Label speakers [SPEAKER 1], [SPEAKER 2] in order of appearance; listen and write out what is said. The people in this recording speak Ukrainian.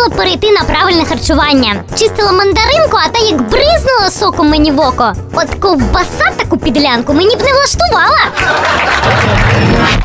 [SPEAKER 1] вирішила перейти на правильне харчування. Чистила мандаринку, а та як бризнула соком мені в око. От ковбаса таку підлянку мені б не влаштувала.